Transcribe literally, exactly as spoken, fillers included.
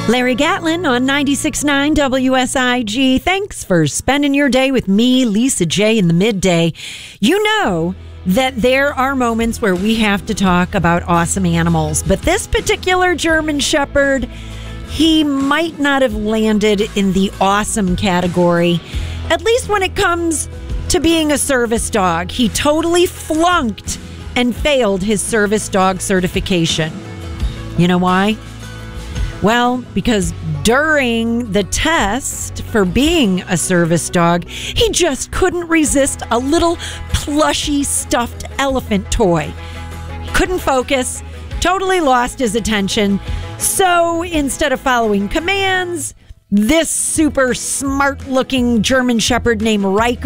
Larry Gatlin on ninety-six point nine W S I G. Thanks for spending your day with me, Lisa J, in the midday. You know that there are moments where we have to talk about awesome animals, but this particular German Shepherd, he might not have landed in the awesome category, at least when it comes to being a service dog. He totally flunked and failed his service dog certification. You know why? Well, because during the test for being a service dog, he just couldn't resist a little plushy stuffed elephant toy. Couldn't focus, totally lost his attention. So instead of following commands, this super smart-looking German Shepherd named Riker